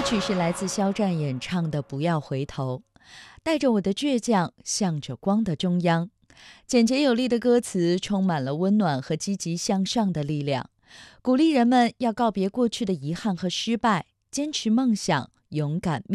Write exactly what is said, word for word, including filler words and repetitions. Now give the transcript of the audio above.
曲是来自肖战演唱的《不要回头》，带着我的倔强，向着光的中央。简洁有力的歌词充满了温暖和积极向上的力量，鼓励人们要告别过去的遗憾和失败，坚持梦想，勇敢面